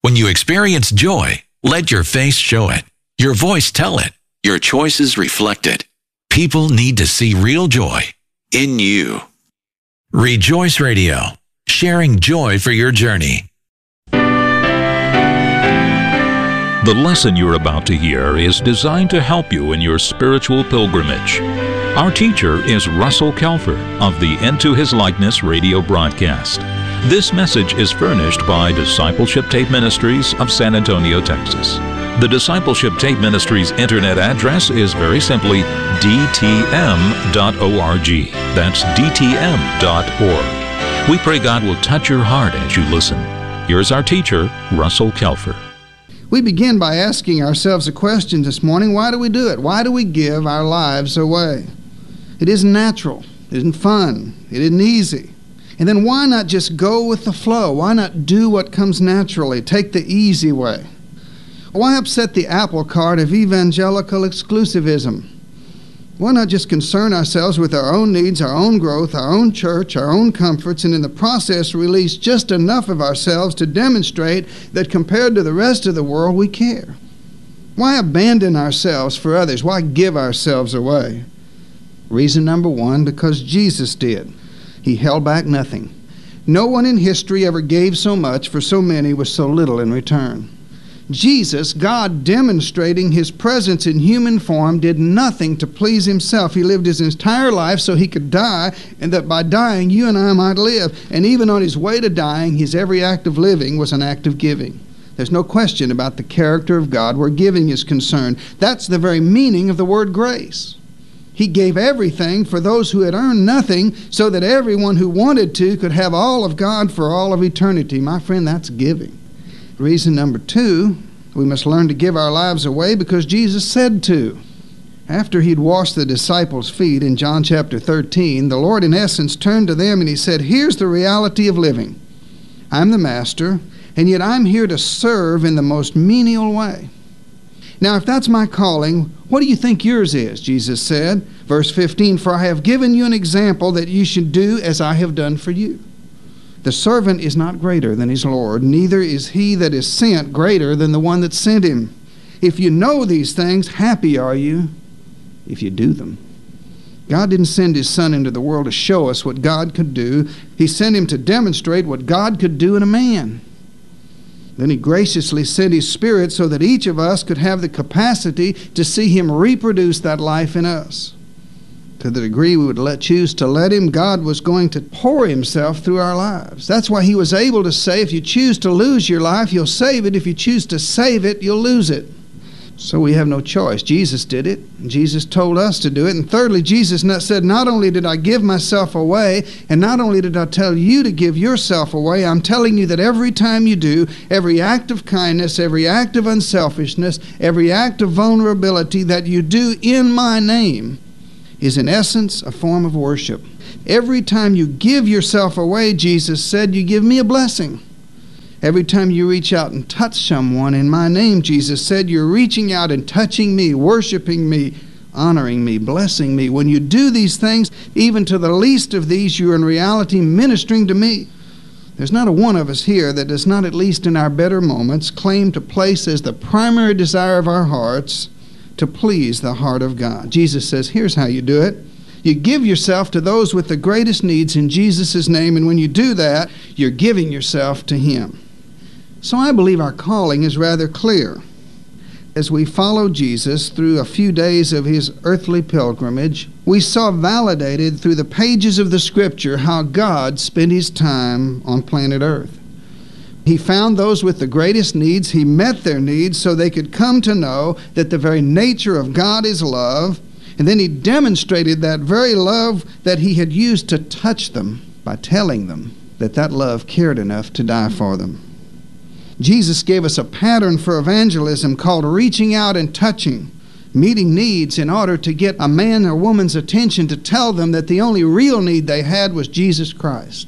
When you experience joy, let your face show it. Your voice tell it. Your choices reflect it. People need to see real joy in you. Rejoice Radio, sharing joy for your journey. The lesson you're about to hear is designed to help you in your spiritual pilgrimage. Our teacher is Russell Kelfer of the Into His Likeness radio broadcast. This message is furnished by Discipleship Tape Ministries of San Antonio, Texas. The Discipleship Tape Ministries internet address is very simply dtm.org. That's dtm.org. We pray God will touch your heart as you listen. Here's our teacher, Russell Kelfer. We begin by asking ourselves a question this morning. Why do we do it? Why do we give our lives away? It isn't natural. It isn't fun. It isn't easy. And then why not just go with the flow? Why not do what comes naturally? Take the easy way. Why upset the apple cart of evangelical exclusivism? Why not just concern ourselves with our own needs, our own growth, our own church, our own comforts, and in the process release just enough of ourselves to demonstrate that compared to the rest of the world, we care? Why abandon ourselves for others? Why give ourselves away? Reason number one, because Jesus did. He held back nothing. No one in history ever gave so much for so many with so little in return. Jesus, God demonstrating His presence in human form, did nothing to please Himself. He lived His entire life so He could die, and that by dying you and I might live. And even on His way to dying, His every act of living was an act of giving. There's no question about the character of God where giving is concerned. That's the very meaning of the word grace. He gave everything for those who had earned nothing so that everyone who wanted to could have all of God for all of eternity. My friend, that's giving. Reason number two, we must learn to give our lives away because Jesus said to. After He'd washed the disciples' feet in John chapter 13, the Lord in essence turned to them and He said, here's the reality of living. I'm the master, and yet I'm here to serve in the most menial way. Now, if that's my calling, what do you think yours is? Jesus said, verse 15, for I have given you an example that you should do as I have done for you. The servant is not greater than his Lord, neither is he that is sent greater than the one that sent him. If you know these things, happy are you if you do them. God didn't send His Son into the world to show us what God could do. He sent Him to demonstrate what God could do in a man. Then He graciously sent His Spirit so that each of us could have the capacity to see Him reproduce that life in us. To the degree we would choose to let Him, God was going to pour Himself through our lives. That's why He was able to say, if you choose to lose your life, you'll save it. If you choose to save it, you'll lose it. So we have no choice. Jesus did it, and Jesus told us to do it. And thirdly, Jesus said, not only did I give myself away, and not only did I tell you to give yourself away, I'm telling you that every time you do, every act of kindness, every act of unselfishness, every act of vulnerability that you do in my name is in essence a form of worship. Every time you give yourself away, Jesus said, you give me a blessing. Every time you reach out and touch someone in my name, Jesus said, you're reaching out and touching me, worshiping me, honoring me, blessing me. When you do these things, even to the least of these, you're in reality ministering to me. There's not a one of us here that does not, at least in our better moments, claim to place as the primary desire of our hearts to please the heart of God. Jesus says, here's how you do it. You give yourself to those with the greatest needs in Jesus' name, and when you do that, you're giving yourself to Him. So I believe our calling is rather clear. As we follow Jesus through a few days of His earthly pilgrimage, we saw validated through the pages of the Scripture how God spent His time on planet Earth. He found those with the greatest needs. He met their needs so they could come to know that the very nature of God is love. And then He demonstrated that very love that He had used to touch them by telling them that that love cared enough to die for them. Jesus gave us a pattern for evangelism called reaching out and touching, meeting needs in order to get a man or woman's attention to tell them that the only real need they had was Jesus Christ.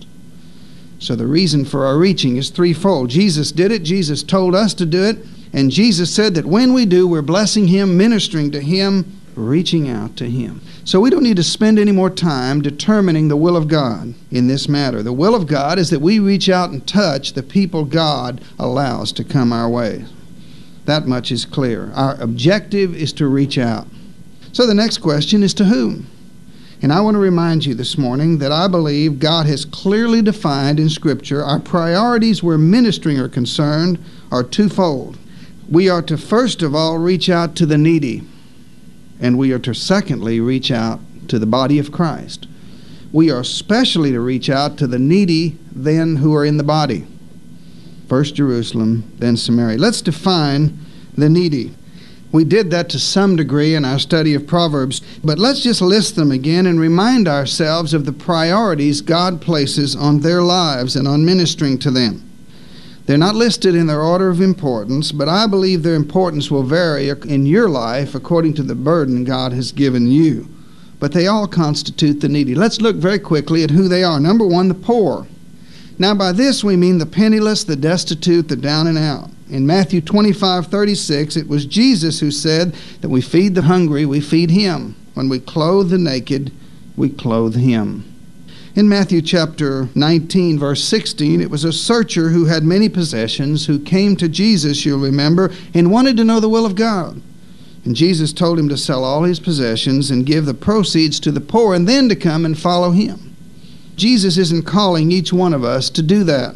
So the reason for our reaching is threefold. Jesus did it, Jesus told us to do it, and Jesus said that when we do, we're blessing Him, ministering to Him, reaching out to Him. So we don't need to spend any more time determining the will of God in this matter. The will of God is that we reach out and touch the people God allows to come our way. That much is clear. Our objective is to reach out. So the next question is to whom? And I want to remind you this morning that I believe God has clearly defined in Scripture our priorities where ministering are concerned are twofold. We are to first of all reach out to the needy, and we are to secondly reach out to the body of Christ. We are especially to reach out to the needy then who are in the body. First Jerusalem, then Samaria. Let's define the needy. We did that to some degree in our study of Proverbs, but let's just list them again and remind ourselves of the priorities God places on their lives and on ministering to them. They're not listed in their order of importance, but I believe their importance will vary in your life according to the burden God has given you. But they all constitute the needy. Let's look very quickly at who they are. Number one, the poor. Now by this we mean the penniless, the destitute, the down and out. In Matthew 25:36, it was Jesus who said that we feed the hungry, we feed Him. When we clothe the naked, we clothe Him. In Matthew chapter 19, verse 16, it was a searcher who had many possessions who came to Jesus, you'll remember, and wanted to know the will of God. And Jesus told him to sell all his possessions and give the proceeds to the poor and then to come and follow Him. Jesus isn't calling each one of us to do that.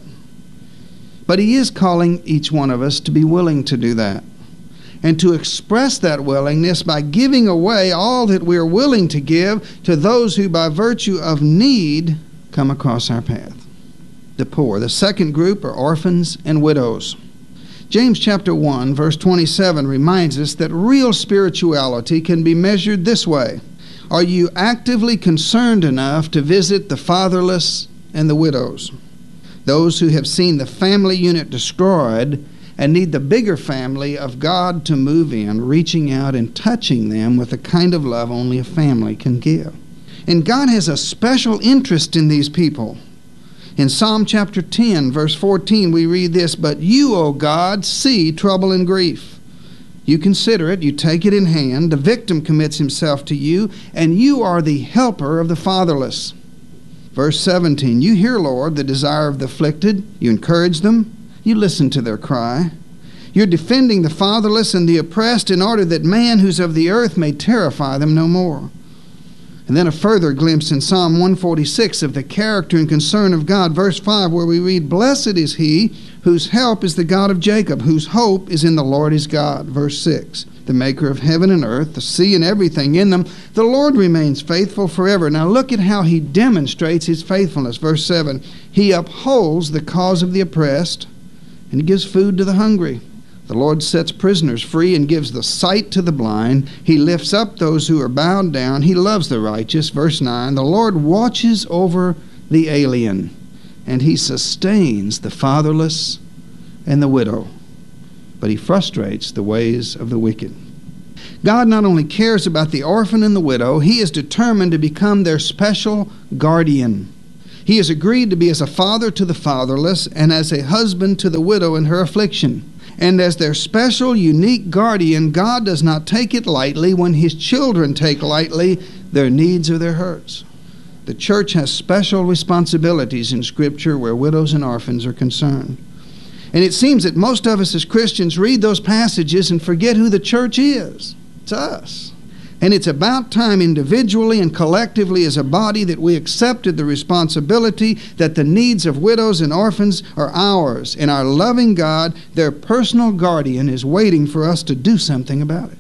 But He is calling each one of us to be willing to do that and to express that willingness by giving away all that we are willing to give to those who by virtue of need come across our path. The poor. The second group are orphans and widows. James chapter 1 verse 27 reminds us that real spirituality can be measured this way. Are you actively concerned enough to visit the fatherless and the widows? Those who have seen the family unit destroyed and need the bigger family of God to move in, reaching out and touching them with the kind of love only a family can give. And God has a special interest in these people. In Psalm chapter 10, verse 14, we read this, "But you, O God, see trouble and grief. You consider it, you take it in hand, the victim commits himself to you, and you are the helper of the fatherless." Verse 17, "You hear, Lord, the desire of the afflicted. You encourage them. You listen to their cry. You're defending the fatherless and the oppressed in order that man who's of the earth may terrify them no more." And then a further glimpse in Psalm 146 of the character and concern of God. Verse 5, where we read, "Blessed is he whose help is the God of Jacob, whose hope is in the Lord his God." Verse 6, "The maker of heaven and earth, the sea and everything in them, the Lord remains faithful forever." Now look at how He demonstrates His faithfulness. Verse 7, "He upholds the cause of the oppressed, and He gives food to the hungry. The Lord sets prisoners free and gives the sight to the blind. He lifts up those who are bowed down. He loves the righteous." Verse 9, "The Lord watches over the alien, and He sustains the fatherless and the widow, but He frustrates the ways of the wicked." God not only cares about the orphan and the widow, He is determined to become their special guardian. He has agreed to be as a father to the fatherless and as a husband to the widow in her affliction. And as their special, unique guardian, God does not take it lightly when His children take lightly their needs or their hurts. The church has special responsibilities in Scripture where widows and orphans are concerned. And it seems that most of us as Christians read those passages and forget who the church is. It's us. And it's about time individually and collectively as a body that we accepted the responsibility that the needs of widows and orphans are ours. And our loving God, their personal guardian, is waiting for us to do something about it.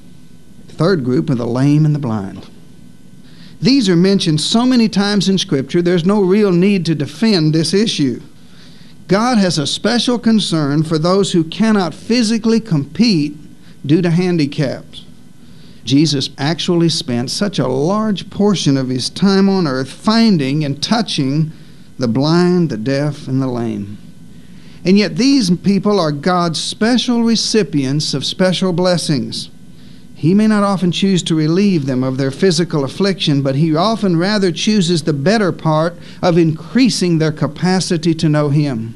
The third group are the lame and the blind. These are mentioned so many times in Scripture, there's no real need to defend this issue. God has a special concern for those who cannot physically compete due to handicaps. Jesus actually spent such a large portion of His time on earth finding and touching the blind, the deaf, and the lame. And yet these people are God's special recipients of special blessings. He may not often choose to relieve them of their physical affliction, but He often rather chooses the better part of increasing their capacity to know Him.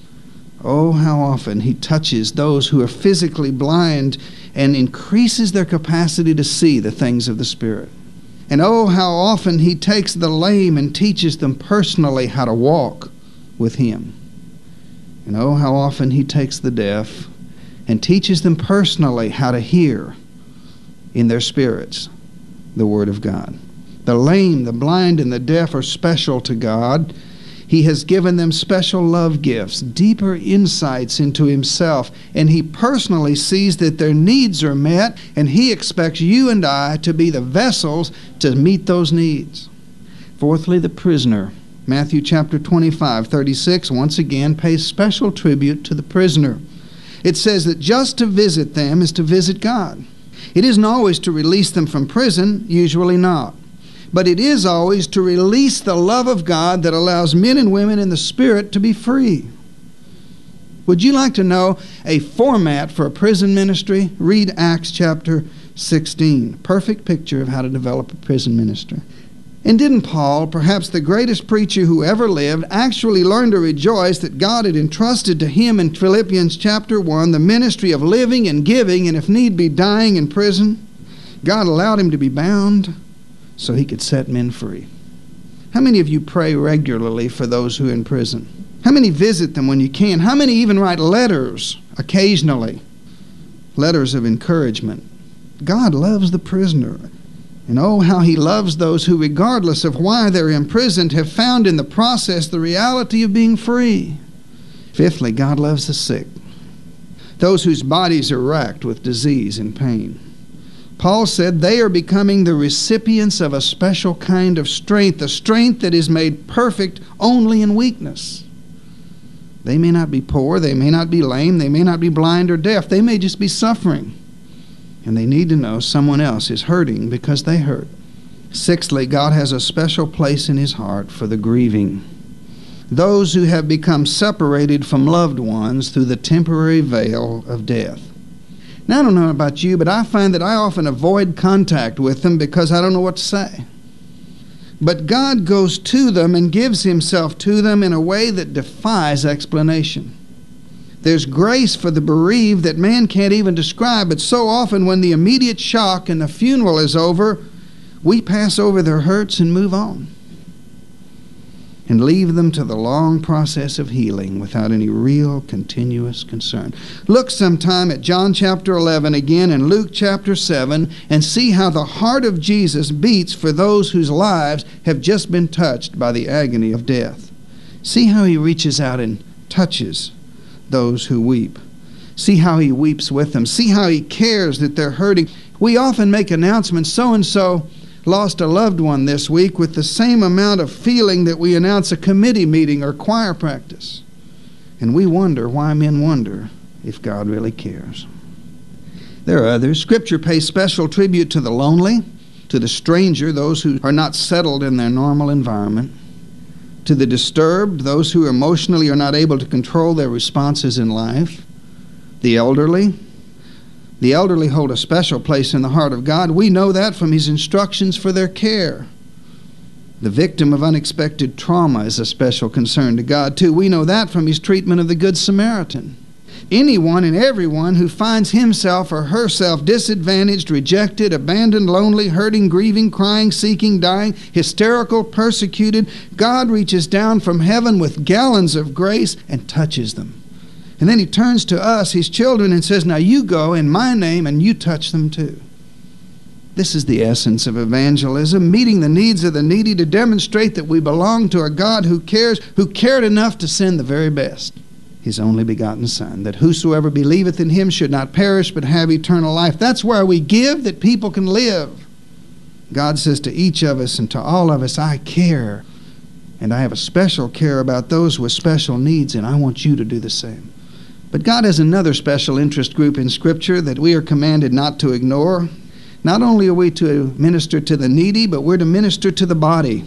Oh, how often He touches those who are physically blind and increases their capacity to see the things of the Spirit. And oh, how often he takes the lame and teaches them personally how to walk with him. And oh, how often he takes the deaf and teaches them personally how to hear in their spirits the Word of God. The lame, the blind, and the deaf are special to God. He has given them special love gifts, deeper insights into himself, and he personally sees that their needs are met, and he expects you and I to be the vessels to meet those needs. Fourthly, the prisoner. Matthew chapter 25:36 once again pays special tribute to the prisoner. It says that just to visit them is to visit God. It isn't always to release them from prison, usually not. But it is always to release the love of God that allows men and women in the Spirit to be free. Would you like to know a format for a prison ministry? Read Acts chapter 16. Perfect picture of how to develop a prison ministry. And didn't Paul, perhaps the greatest preacher who ever lived, actually learn to rejoice that God had entrusted to him in Philippians chapter 1 the ministry of living and giving, and if need be dying in prison? God allowed him to be bound so he could set men free. How many of you pray regularly for those who are in prison? How many visit them when you can? How many even write letters occasionally? Letters of encouragement. God loves the prisoner. And oh, how he loves those who, regardless of why they're imprisoned, have found in the process the reality of being free. Fifthly, God loves the sick, those whose bodies are racked with disease and pain. Paul said they are becoming the recipients of a special kind of strength, a strength that is made perfect only in weakness. They may not be poor, they may not be lame, they may not be blind or deaf, they may just be suffering. And they need to know someone else is hurting because they hurt. Sixthly, God has a special place in his heart for the grieving, those who have become separated from loved ones through the temporary veil of death. Now, I don't know about you, but I find that I often avoid contact with them because I don't know what to say. But God goes to them and gives himself to them in a way that defies explanation. There's grace for the bereaved that man can't even describe, but so often when the immediate shock and the funeral is over, we pass over their hurts and move on and leave them to the long process of healing without any real continuous concern. Look sometime at John chapter 11 again and Luke chapter 7 and see how the heart of Jesus beats for those whose lives have just been touched by the agony of death. See how he reaches out and touches those who weep. See how he weeps with them. See how he cares that they're hurting. We often make announcements, so-and-so lost a loved one this week, with the same amount of feeling that we announce a committee meeting or choir practice. And we wonder why men wonder if God really cares. There are others. Scripture pays special tribute to the lonely, to the stranger, those who are not settled in their normal environment, to the disturbed, those who emotionally are not able to control their responses in life, the elderly. The elderly hold a special place in the heart of God. We know that from his instructions for their care. The victim of unexpected trauma is a special concern to God, too. We know that from his treatment of the Good Samaritan. Anyone and everyone who finds himself or herself disadvantaged, rejected, abandoned, lonely, hurting, grieving, crying, seeking, dying, hysterical, persecuted, God reaches down from heaven with gallons of grace and touches them. And then he turns to us, his children, and says, now you go in my name and you touch them too. This is the essence of evangelism, meeting the needs of the needy to demonstrate that we belong to a God who cares, who cared enough to send the very best, his only begotten Son, that whosoever believeth in him should not perish but have eternal life. That's where we give that people can live. God says to each of us and to all of us, I care, and I have a special care about those with special needs, and I want you to do the same. But God has another special interest group in Scripture that we are commanded not to ignore. Not only are we to minister to the needy, but we're to minister to the body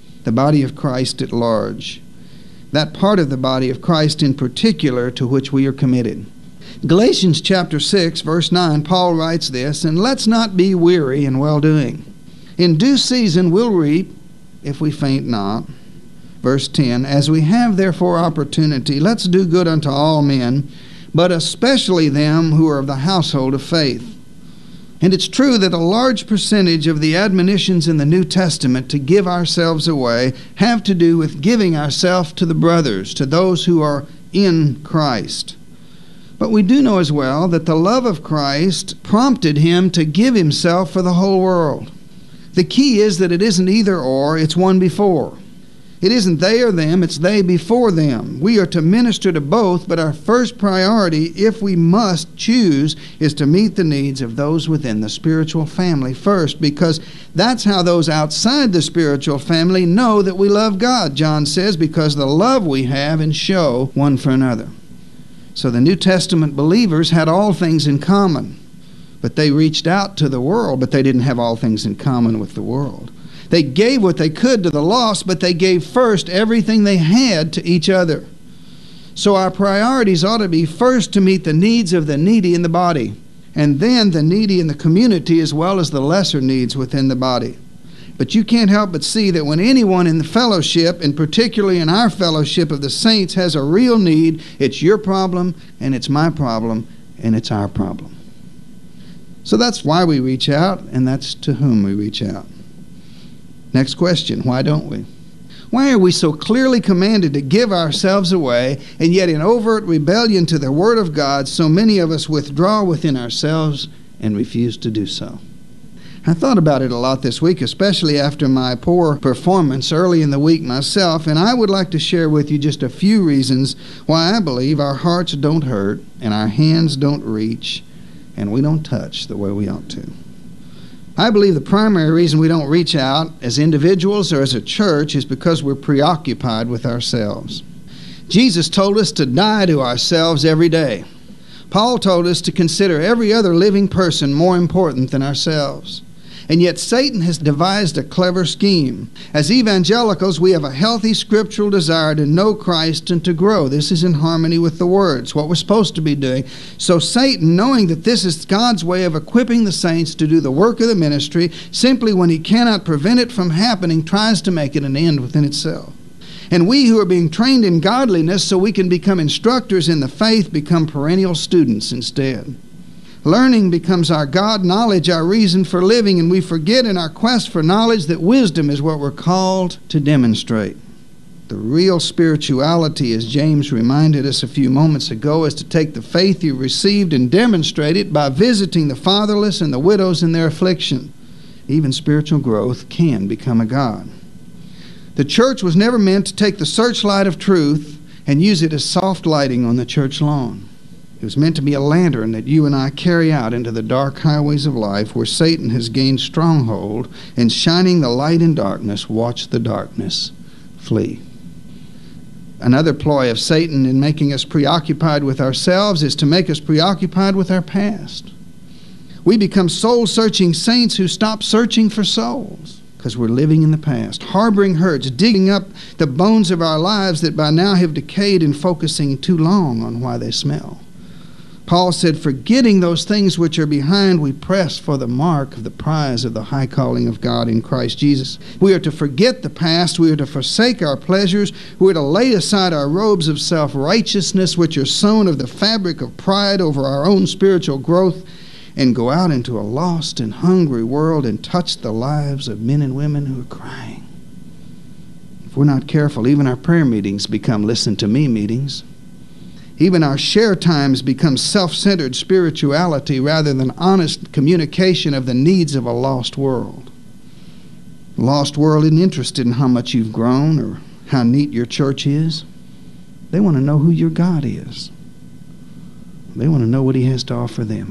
of Christ at large. That part of the body of Christ in particular to which we are committed. Galatians chapter 6, verse 9, Paul writes this, and let's not be weary in well-doing. In due season we'll reap if we faint not. Verse 10, as we have therefore opportunity, let's do good unto all men, but especially them who are of the household of faith. And it's true that a large percentage of the admonitions in the New Testament to give ourselves away have to do with giving ourselves to the brothers, to those who are in Christ. But we do know as well that the love of Christ prompted him to give himself for the whole world. The key is that it isn't either or, it's one before. It isn't they or them, it's they before them. We are to minister to both, but our first priority, if we must choose, is to meet the needs of those within the spiritual family first, because that's how those outside the spiritual family know that we love God, John says, because the love we have and show one for another. So the New Testament believers had all things in common, but they reached out to the world, but they didn't have all things in common with the world. They gave what they could to the lost, but they gave first everything they had to each other. So our priorities ought to be first to meet the needs of the needy in the body, and then the needy in the community as well as the lesser needs within the body. But you can't help but see that when anyone in the fellowship, and particularly in our fellowship of the saints, has a real need, it's your problem, and it's my problem, and it's our problem. So that's why we reach out, and that's to whom we reach out. Next question, why don't we? Why are we so clearly commanded to give ourselves away, and yet in overt rebellion to the Word of God, so many of us withdraw within ourselves and refuse to do so? I thought about it a lot this week, especially after my poor performance early in the week myself, and I would like to share with you just a few reasons why I believe our hearts don't hurt, and our hands don't reach, and we don't touch the way we ought to. I believe the primary reason we don't reach out as individuals or as a church is because we're preoccupied with ourselves. Jesus told us to die to ourselves every day. Paul told us to consider every other living person more important than ourselves. And yet Satan has devised a clever scheme. As evangelicals, we have a healthy scriptural desire to know Christ and to grow. This is in harmony with the words, what we're supposed to be doing. So Satan, knowing that this is God's way of equipping the saints to do the work of the ministry, simply when he cannot prevent it from happening, tries to make it an end within itself. And we who are being trained in godliness so we can become instructors in the faith become perennial students instead. Learning becomes our God, knowledge our reason for living, and we forget in our quest for knowledge that wisdom is what we're called to demonstrate. The real spirituality, as James reminded us a few moments ago, is to take the faith you received and demonstrate it by visiting the fatherless and the widows in their affliction. Even spiritual growth can become a God. The church was never meant to take the searchlight of truth and use it as soft lighting on the church lawn. It was meant to be a lantern that you and I carry out into the dark highways of life where Satan has gained stronghold, and shining the light in darkness, watch the darkness flee. Another ploy of Satan in making us preoccupied with ourselves is to make us preoccupied with our past. We become soul-searching saints who stop searching for souls because we're living in the past, harboring hurts, digging up the bones of our lives that by now have decayed and focusing too long on why they smell. Paul said, forgetting those things which are behind, we press for the mark of the prize of the high calling of God in Christ Jesus. We are to forget the past. We are to forsake our pleasures. We are to lay aside our robes of self-righteousness, which are sewn of the fabric of pride over our own spiritual growth, and go out into a lost and hungry world and touch the lives of men and women who are crying. If we're not careful, even our prayer meetings become listen to me meetings. Even our share times become self-centered spirituality rather than honest communication of the needs of a lost world. The lost world isn't interested in how much you've grown or how neat your church is. They want to know who your God is. They want to know what He has to offer them.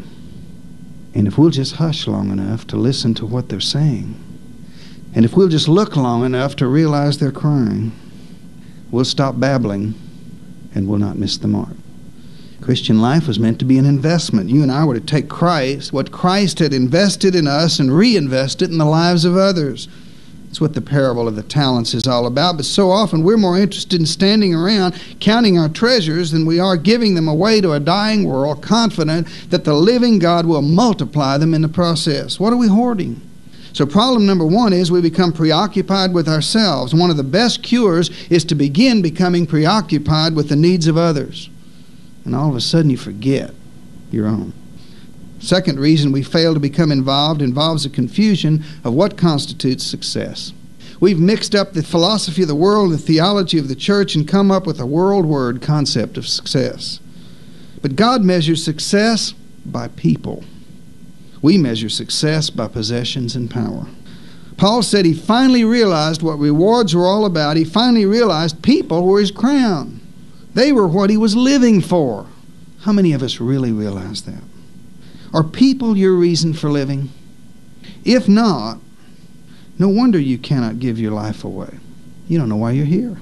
And if we'll just hush long enough to listen to what they're saying, and if we'll just look long enough to realize they're crying, we'll stop babbling and will not miss the mark. Christian life was meant to be an investment. You and I were to take Christ, what Christ had invested in us, and reinvest it in the lives of others. That's what the parable of the talents is all about. But so often we're more interested in standing around counting our treasures than we are giving them away to a dying world, confident that the living God will multiply them in the process. What are we hoarding? So problem number one is we become preoccupied with ourselves. One of the best cures is to begin becoming preoccupied with the needs of others. And all of a sudden you forget your own. Second reason we fail to become involved involves a confusion of what constitutes success. We've mixed up the philosophy of the world and the theology of the church and come up with a world-word concept of success. But God measures success by people. We measure success by possessions and power. Paul said he finally realized what rewards were all about. He finally realized people were his crown. They were what he was living for. How many of us really realize that? Are people your reason for living? If not, no wonder you cannot give your life away. You don't know why you're here.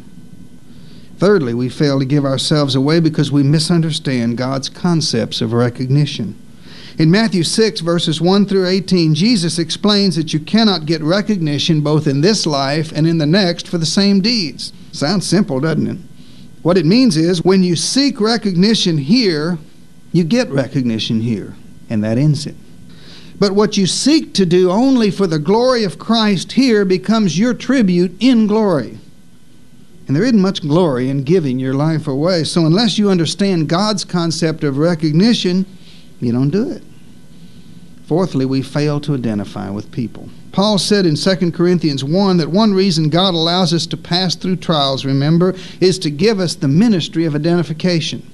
Thirdly, we fail to give ourselves away because we misunderstand God's concepts of recognition. In Matthew 6, verses 1 through 18, Jesus explains that you cannot get recognition both in this life and in the next for the same deeds. Sounds simple, doesn't it? What it means is when you seek recognition here, you get recognition here, and that ends it. But what you seek to do only for the glory of Christ here becomes your tribute in glory. And there isn't much glory in giving your life away. So unless you understand God's concept of recognition, you don't do it. Fourthly, we fail to identify with people. Paul said in 2 Corinthians 1 that one reason God allows us to pass through trials, remember, is to give us the ministry of identification.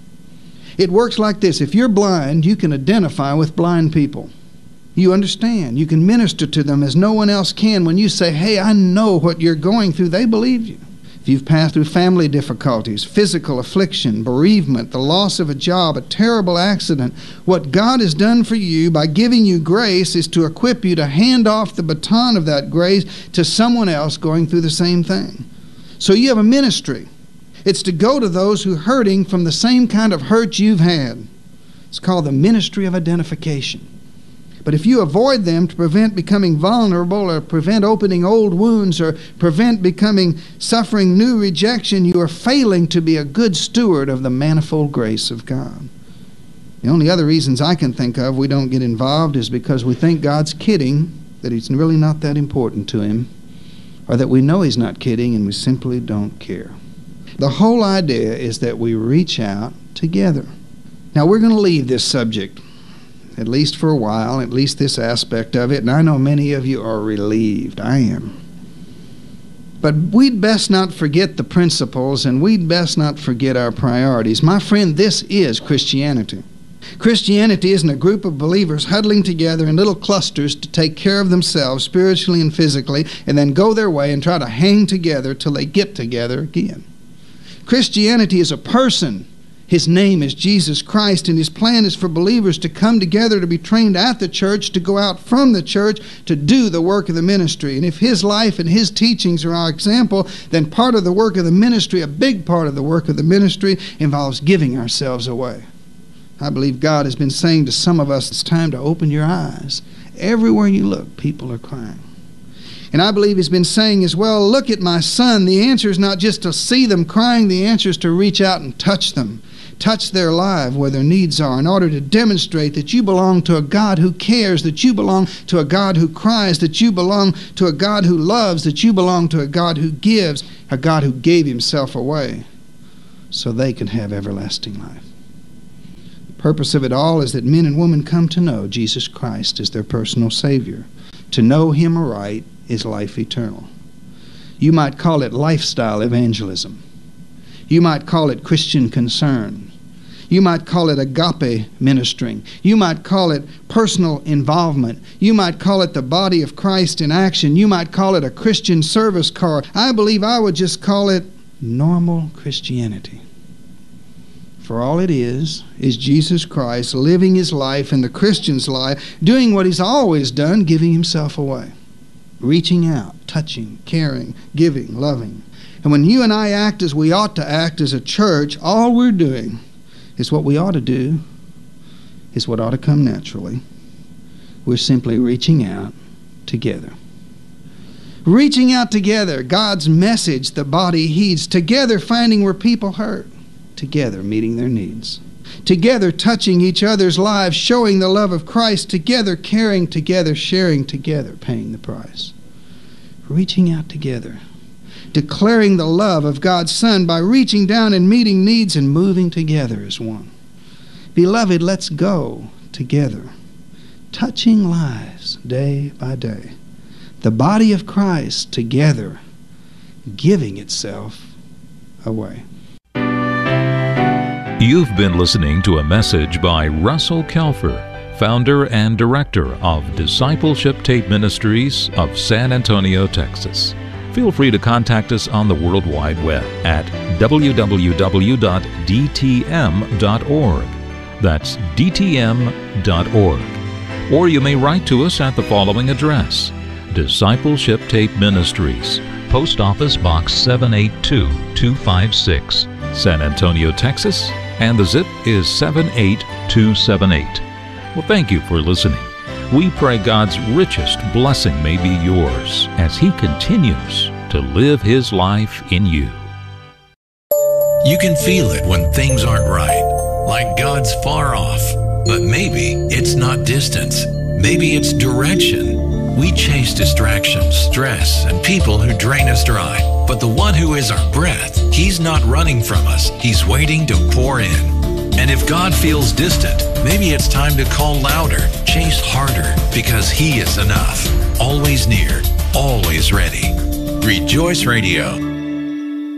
It works like this. If you're blind, you can identify with blind people. You understand. You can minister to them as no one else can. When you say, hey, I know what you're going through, they believe you. If you've passed through family difficulties, physical affliction, bereavement, the loss of a job, a terrible accident, what God has done for you by giving you grace is to equip you to hand off the baton of that grace to someone else going through the same thing. So you have a ministry. It's to go to those who are hurting from the same kind of hurt you've had. It's called the ministry of identification. But if you avoid them to prevent becoming vulnerable or prevent opening old wounds or prevent suffering new rejection, you are failing to be a good steward of the manifold grace of God. The only other reasons I can think of we don't get involved is because we think God's kidding, that He's really not that important to Him, or that we know He's not kidding and we simply don't care. The whole idea is that we reach out together. Now we're going to leave this subject, at least for a while, at least this aspect of it, and I know many of you are relieved. I am. But we'd best not forget the principles, and we'd best not forget our priorities. My friend, this is Christianity. Christianity isn't a group of believers huddling together in little clusters to take care of themselves spiritually and physically, and then go their way and try to hang together till they get together again. Christianity is a person. His name is Jesus Christ, and His plan is for believers to come together to be trained at the church, to go out from the church, to do the work of the ministry. And if His life and His teachings are our example, then part of the work of the ministry, a big part of the work of the ministry, involves giving ourselves away. I believe God has been saying to some of us, it's time to open your eyes. Everywhere you look, people are crying. And I believe He's been saying as well, look at my son. The answer is not just to see them crying. The answer is to reach out and touch them. Touch their life where their needs are in order to demonstrate that you belong to a God who cares, that you belong to a God who cries, that you belong to a God who loves, that you belong to a God who gives, a God who gave Himself away so they can have everlasting life. The purpose of it all is that men and women come to know Jesus Christ as their personal Savior. To know Him aright is life eternal. You might call it lifestyle evangelism. You might call it Christian concern. You might call it agape ministering. You might call it personal involvement. You might call it the body of Christ in action. You might call it a Christian service car. I believe I would just call it normal Christianity. For all it is Jesus Christ living His life in the Christian's life, doing what He's always done, giving Himself away. Reaching out, touching, caring, giving, loving. And when you and I act as we ought to act as a church, all we're doing is what we ought to do, is what ought to come naturally. We're simply reaching out together. Reaching out together, God's message the body heeds. Together finding where people hurt. Together meeting their needs. Together touching each other's lives, showing the love of Christ. Together caring, together sharing, together paying the price. Reaching out together. Declaring the love of God's Son by reaching down and meeting needs and moving together as one. Beloved, let's go together. touching lives day by day. The body of Christ together giving itself away. You've been listening to a message by Russell Kelfer, founder and director of Discipleship Tape Ministries of San Antonio, Texas. Feel free to contact us on the World Wide Web at www.dtm.org. That's dtm.org. Or you may write to us at the following address: Discipleship Tape Ministries, Post Office Box 782256, San Antonio, Texas, and the zip is 78278. Well, thank you for listening. We pray God's richest blessing may be yours as He continues to live His life in you. You can feel it when things aren't right, like God's far off. But maybe it's not distance. Maybe it's direction. We chase distractions, stress, and people who drain us dry. But the one who is our breath, He's not running from us. He's waiting to pour in. And if God feels distant, maybe it's time to call louder, chase harder, because He is enough. Always near, always ready. Rejoice Radio.